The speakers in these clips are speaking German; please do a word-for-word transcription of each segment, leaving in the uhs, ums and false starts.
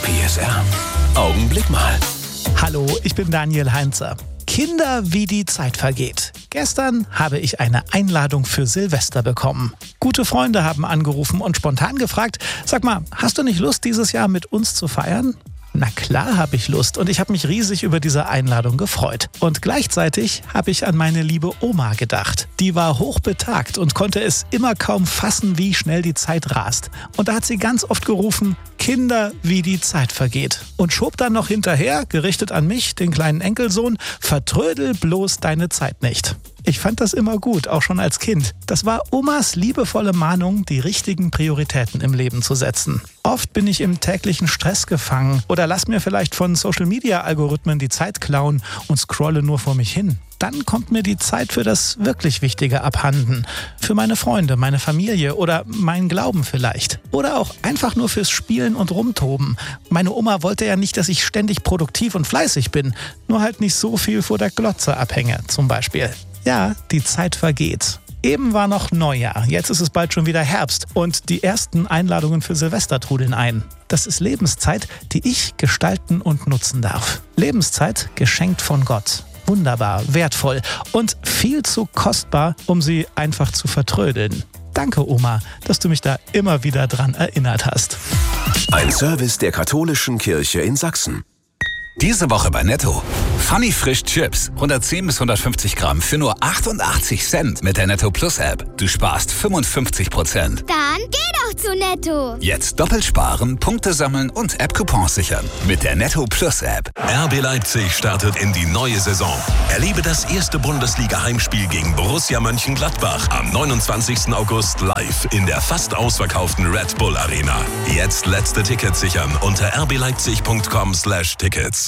P S R. Augenblick mal. Hallo, ich bin Daniel Heinzer. Kinder, wie die Zeit vergeht. Gestern habe ich eine Einladung für Silvester bekommen. Gute Freunde haben angerufen und spontan gefragt, sag mal, hast du nicht Lust, dieses Jahr mit uns zu feiern? Na klar habe ich Lust und ich habe mich riesig über diese Einladung gefreut. Und gleichzeitig habe ich an meine liebe Oma gedacht. Die war hochbetagt und konnte es immer kaum fassen, wie schnell die Zeit rast. Und da hat sie ganz oft gerufen, Kinder, wie die Zeit vergeht. Und schob dann noch hinterher, gerichtet an mich, den kleinen Enkelsohn, vertrödel bloß deine Zeit nicht. Ich fand das immer gut, auch schon als Kind. Das war Omas liebevolle Mahnung, die richtigen Prioritäten im Leben zu setzen. Oft bin ich im täglichen Stress gefangen oder lass mir vielleicht von Social-Media-Algorithmen die Zeit klauen und scrolle nur vor mich hin. Dann kommt mir die Zeit für das wirklich Wichtige abhanden. Für meine Freunde, meine Familie oder meinen Glauben vielleicht. Oder auch einfach nur fürs Spielen und Rumtoben. Meine Oma wollte ja nicht, dass ich ständig produktiv und fleißig bin. Nur halt nicht so viel vor der Glotze abhänge, zum Beispiel. Ja, die Zeit vergeht. Eben war noch Neujahr, jetzt ist es bald schon wieder Herbst und die ersten Einladungen für Silvester trudeln ein. Das ist Lebenszeit, die ich gestalten und nutzen darf. Lebenszeit geschenkt von Gott. Wunderbar, wertvoll und viel zu kostbar, um sie einfach zu vertrödeln. Danke, Oma, dass du mich da immer wieder dran erinnert hast. Ein Service der Katholischen Kirche in Sachsen. Diese Woche bei Netto. Funny Frisch Chips. hundertzehn bis hundertfünfzig Gramm für nur achtundachtzig Cent mit der Netto Plus App. Du sparst fünfundfünfzig Prozent. Dann geh doch zu Netto. Jetzt doppelt sparen, Punkte sammeln und App-Coupons sichern. Mit der Netto Plus App. R B Leipzig startet in die neue Saison. Erlebe das erste Bundesliga-Heimspiel gegen Borussia Mönchengladbach am neunundzwanzigsten August live in der fast ausverkauften Red Bull Arena. Jetzt letzte Tickets sichern unter r b leipzig punkt com slash tickets.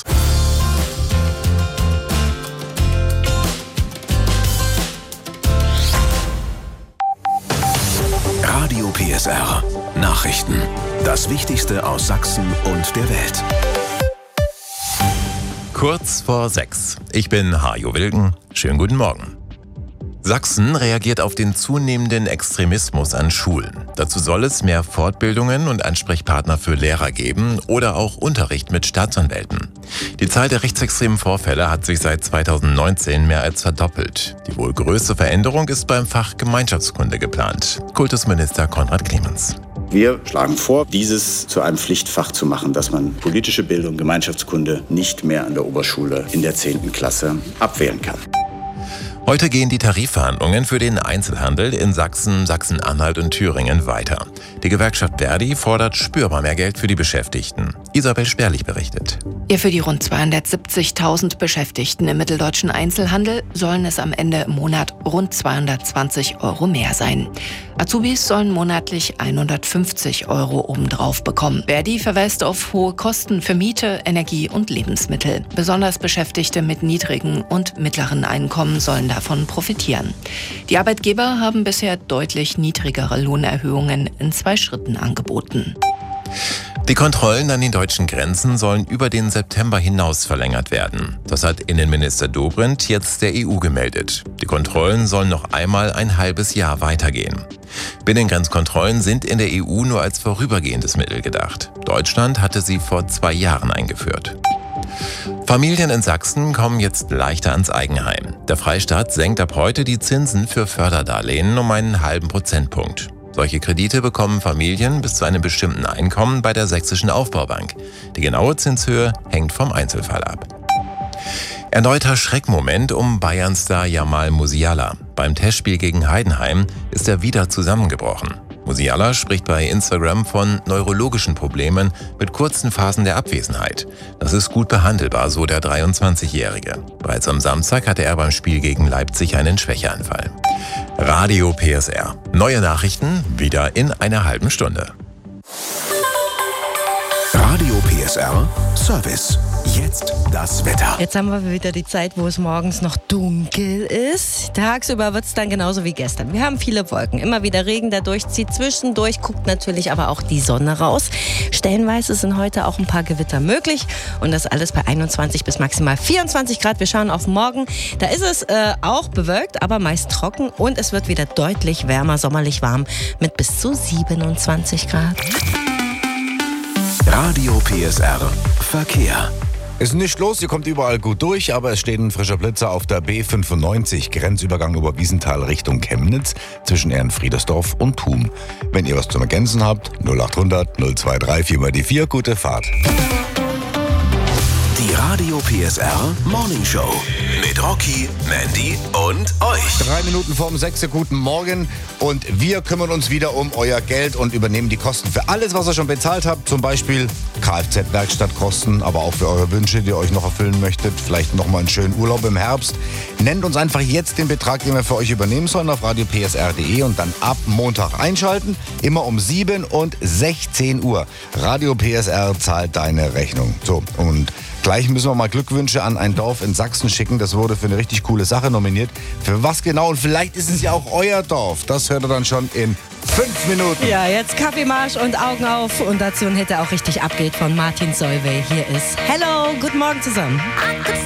Radio P S R. Nachrichten. Das Wichtigste aus Sachsen und der Welt. Kurz vor sechs. Ich bin Hajo Wilken. Schönen guten Morgen. Sachsen reagiert auf den zunehmenden Extremismus an Schulen. Dazu soll es mehr Fortbildungen und Ansprechpartner für Lehrer geben oder auch Unterricht mit Staatsanwälten. Die Zahl der rechtsextremen Vorfälle hat sich seit zweitausendneunzehn mehr als verdoppelt. Die wohl größte Veränderung ist beim Fach Gemeinschaftskunde geplant. Kultusminister Konrad Clemens. Wir schlagen vor, dieses zu einem Pflichtfach zu machen, dass man politische Bildung, Gemeinschaftskunde nicht mehr an der Oberschule in der zehnten Klasse abwählen kann. Heute gehen die Tarifverhandlungen für den Einzelhandel in Sachsen, Sachsen-Anhalt und Thüringen weiter. Die Gewerkschaft Verdi fordert spürbar mehr Geld für die Beschäftigten. Isabel Sperlich berichtet. Ja, für die rund zweihundertsiebzigtausend Beschäftigten im mitteldeutschen Einzelhandel sollen es am Ende im Monat rund zweihundertzwanzig Euro mehr sein. Azubis sollen monatlich hundertfünfzig Euro obendrauf bekommen. Verdi verweist auf hohe Kosten für Miete, Energie und Lebensmittel. Besonders Beschäftigte mit niedrigen und mittleren Einkommen sollen davon profitieren. Die Arbeitgeber haben bisher deutlich niedrigere Lohnerhöhungen in zwei Schritten angeboten. Die Kontrollen an den deutschen Grenzen sollen über den September hinaus verlängert werden. Das hat Innenminister Dobrindt jetzt der E U gemeldet. Die Kontrollen sollen noch einmal ein halbes Jahr weitergehen. Binnengrenzkontrollen sind in der E U nur als vorübergehendes Mittel gedacht. Deutschland hatte sie vor zwei Jahren eingeführt. Familien in Sachsen kommen jetzt leichter ans Eigenheim. Der Freistaat senkt ab heute die Zinsen für Förderdarlehen um einen halben Prozentpunkt. Solche Kredite bekommen Familien bis zu einem bestimmten Einkommen bei der Sächsischen Aufbaubank. Die genaue Zinshöhe hängt vom Einzelfall ab. Erneuter Schreckmoment um Bayern-Star Jamal Musiala. Beim Testspiel gegen Heidenheim ist er wieder zusammengebrochen. Musiala spricht bei Instagram von neurologischen Problemen mit kurzen Phasen der Abwesenheit. Das ist gut behandelbar, so der dreiundzwanzigjährige. Bereits am Samstag hatte er beim Spiel gegen Leipzig einen Schwächeanfall. Radio P S R. Neue Nachrichten wieder in einer halben Stunde. Radio P S R Service. Jetzt das Wetter. Jetzt haben wir wieder die Zeit, wo es morgens noch dunkel ist. Tagsüber wird es dann genauso wie gestern. Wir haben viele Wolken, immer wieder Regen, der durchzieht. Zwischendurch guckt natürlich aber auch die Sonne raus. Stellenweise sind heute auch ein paar Gewitter möglich. Und das alles bei einundzwanzig bis maximal vierundzwanzig Grad. Wir schauen auf morgen. Da ist es äh, auch bewölkt, aber meist trocken. Und es wird wieder deutlich wärmer, sommerlich warm mit bis zu siebenundzwanzig Grad. Radio P S R Verkehr. Ist nicht los, ihr kommt überall gut durch, aber es steht ein frischer Blitzer auf der B fünfundneunzig, Grenzübergang über Wiesenthal Richtung Chemnitz, zwischen Ehrenfriedersdorf und Thum. Wenn ihr was zum Ergänzen habt, null achthundert null zweiunddreißig vier mal die vier, gute Fahrt. Die Radio P S R Morning Show mit Rocky, Mandy und euch. Drei Minuten vorm sechs, guten Morgen, und wir kümmern uns wieder um euer Geld und übernehmen die Kosten für alles, was ihr schon bezahlt habt, zum Beispiel Kfz-Werkstattkosten, aber auch für eure Wünsche, die ihr euch noch erfüllen möchtet, vielleicht nochmal einen schönen Urlaub im Herbst. Nennt uns einfach jetzt den Betrag, den wir für euch übernehmen sollen, auf radio p s r punkt d e und dann ab Montag einschalten, immer um sieben und sechzehn Uhr. Radio P S R zahlt deine Rechnung. So, und gleich müssen wir mal Glückwünsche an ein Dorf in Sachsen schicken. Das wurde für eine richtig coole Sache nominiert. Für was genau? Und vielleicht ist es ja auch euer Dorf. Das hört ihr dann schon in fünf Minuten. Ja, jetzt Kaffeemarsch und Augen auf. Und dazu ein Hit, der auch richtig abgeht, von Martin Solveig. Hier ist Hello, guten Morgen zusammen.